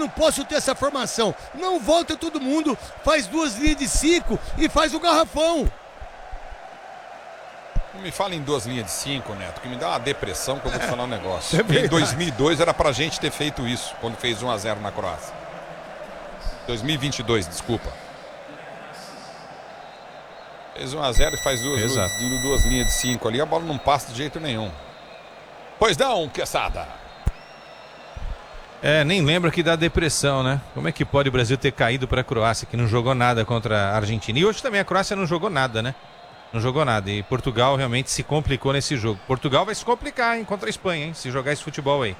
não posso ter essa formação. Não volta todo mundo, faz 2 linhas de 5 e faz o garrafão. Não me fala em 2 linhas de 5, Neto, que me dá uma depressão que eu vou te falar um negócio. É em 2002 era pra gente ter feito isso, quando fez 1-0 na Croácia. 2022, desculpa. Fez 1-0 e faz duas linhas de 5 ali, a bola não passa de jeito nenhum. Pois não, Quesada. Nem lembro que dá depressão, né? Como é que pode o Brasil ter caído para a Croácia, que não jogou nada contra a Argentina? E hoje também a Croácia não jogou nada, né? Não jogou nada. E Portugal realmente se complicou nesse jogo. Portugal vai se complicar, hein, contra a Espanha, hein? Se jogar esse futebol aí.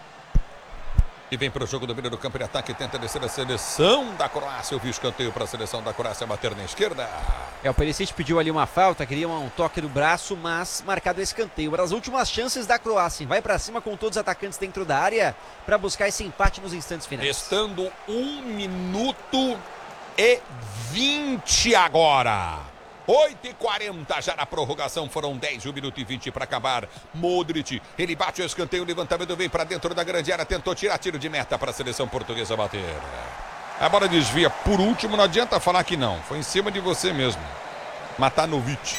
E vem para o jogo do meio do campo de ataque, tenta descer a seleção da Croácia. Eu vi o escanteio para a seleção da Croácia bater na esquerda. O Perisic pediu ali uma falta, queria um toque no braço, mas marcado escanteio. Uma das últimas chances da Croácia. Vai para cima com todos os atacantes dentro da área para buscar esse empate nos instantes finais. Restando 1 minuto e 20 agora. 8h40 já na prorrogação, foram 10, 1 minuto e 20 para acabar. Modric, ele bate o escanteio, o levantamento vem para dentro da grande área, tentou tirar tiro de meta para a seleção portuguesa bater. A bola desvia por último, não adianta falar que não, foi em cima de você mesmo. Matanovic.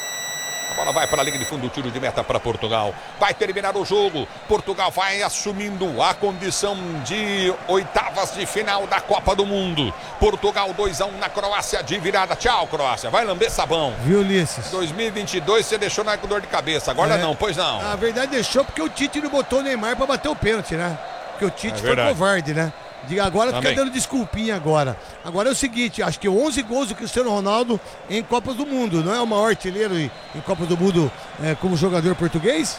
A bola vai para a linha de fundo, tiro de meta para Portugal. Vai terminar o jogo. Portugal vai assumindo a condição de oitavas de final da Copa do Mundo. Portugal 2-1 na Croácia de virada. Tchau, Croácia. Vai lamber sabão. Viu, Ulisses? 2022 você deixou na com dor de cabeça. Agora não, pois não. Na verdade deixou porque o Tite não botou o Neymar para bater o pênalti, né? Porque o Tite foi covarde, né? Agora fica dando desculpinha agora. Agora é o seguinte, acho que 11 gols do Cristiano Ronaldo em Copas do Mundo. Não é o maior artilheiro em Copas do Mundo como jogador português?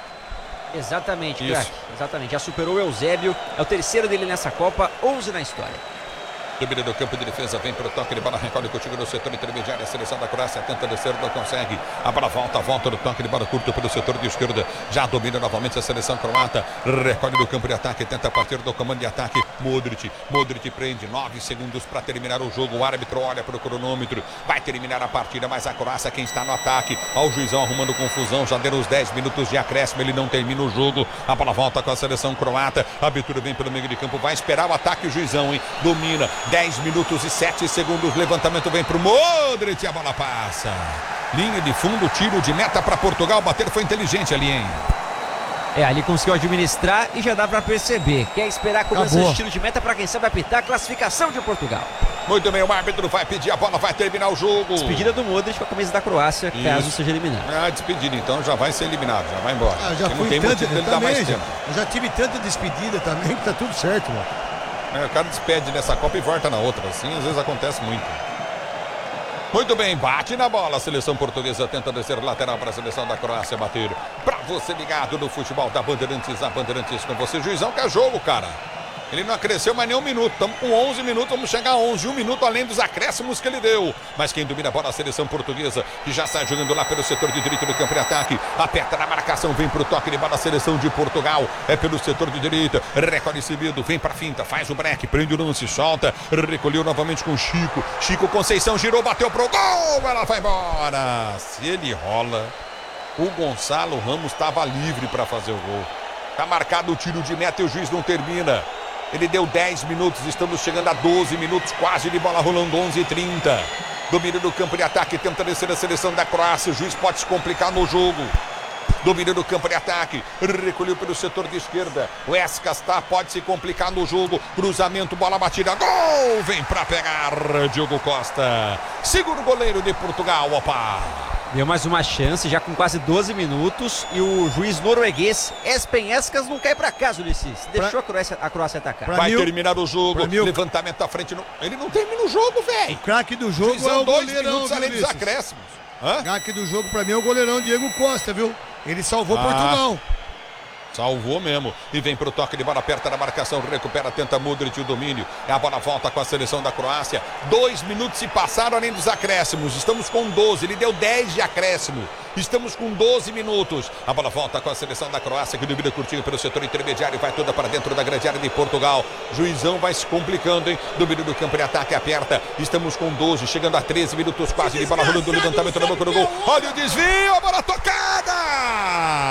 Exatamente, craque. Exatamente, já superou o Eusébio. É o terceiro dele nessa Copa, 11 na história. Domínio do campo de defesa, vem para o toque de bola, recolhe contigo no setor intermediário, a seleção da Croácia tenta descer, não consegue, a bola volta no toque de bola curto pelo setor de esquerda, já domina novamente a seleção croata, recolhe do campo de ataque, tenta partir do comando de ataque, Modric prende, 9 segundos para terminar o jogo, o árbitro olha para o cronômetro, vai terminar a partida, mas a Croácia quem está no ataque, ao juizão arrumando confusão, já deram os 10 minutos de acréscimo, ele não termina o jogo, a bola volta com a seleção croata, a abertura vem pelo meio de campo, vai esperar o ataque o juizão, hein, domina, 10 minutos e 7 segundos, levantamento vem pro Modric, a bola passa. Linha de fundo, tiro de meta para Portugal, bater foi inteligente ali, hein? Ali conseguiu administrar e já dá para perceber. Quer esperar a cobrança de tiro de meta para quem sabe apitar a classificação de Portugal. Muito bem, o árbitro vai pedir a bola, vai terminar o jogo. Despedida do Modric com a camisa da Croácia, caso seja eliminado. Despedida, então já vai ser eliminado, já vai embora. Já fui tem tanto, motivo dele dar mais tempo. Eu já tive tanta despedida também que tá tudo certo, mano. O cara despede nessa Copa e volta na outra, assim às vezes acontece muito. Muito bem, bate na bola, a seleção portuguesa tenta descer lateral para a seleção da Croácia bater. Para você ligado no futebol da Bandeirantes, a Bandeirantes com você, juizão quer jogo, cara. Ele não acresceu mais nem 1 minuto, estamos com 11 minutos, vamos chegar a 11, 1 minuto além dos acréscimos que ele deu. Mas quem domina a bola é a seleção portuguesa, que já sai jogando lá pelo setor de direita do campo de ataque, aperta na marcação, vem para o toque de bola a seleção de Portugal, é pelo setor de direita, recolhe Semedo, vem para a finta, faz o break, prende o lance, solta, recolheu novamente com Chico Conceição, girou, bateu pro gol, ela vai embora. Se ele rola, o Gonçalo Ramos estava livre para fazer o gol. Tá marcado o tiro de meta e o juiz não termina. Ele deu 10 minutos, estamos chegando a 12 minutos, quase de bola rolando, 11h30. Domínio do campo de ataque, tenta descer a seleção da Croácia, o juiz pode se complicar no jogo. Domínio do campo de ataque, recolheu pelo setor de esquerda, o Escas pode se complicar no jogo, cruzamento, bola batida, gol! Vem pra pegar, Diogo Costa. Segura o goleiro de Portugal, opa! Deu mais uma chance, já com quase 12 minutos. E o juiz norueguês, Espen Escas, não cai pra casa, Ulisses. Deixou a Croácia atacar. Vai terminar o jogo, levantamento à frente. Ele não termina o jogo, velho. O craque do jogo é o 2 goleirão, minutos além dos acréscimos. O craque do jogo pra mim é o goleirão Diego Costa, viu? Ele salvou Portugal. Salvou mesmo. E vem pro toque de bola, aperta na marcação, recupera, tenta Modric o domínio. A bola volta com a seleção da Croácia. 2 minutos se passaram além dos acréscimos. Estamos com 12. Ele deu 10 de acréscimo. Estamos com 12 minutos. A bola volta com a seleção da Croácia, que domina curtinho pelo setor intermediário e vai toda para dentro da grande área de Portugal. Juizão vai se complicando, hein? Domínio do campo de ataque, aperta. Estamos com 12, chegando a 13 minutos quase de bola rolando, levantamento na boca do gol. Olha o desvio, a bola toca.